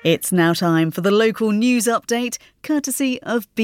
It's now time for the local news update, courtesy of